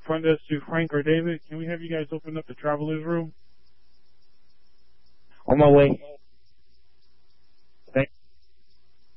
front desk to Frank or David. Can we have you guys open up the traveler's room? On my way.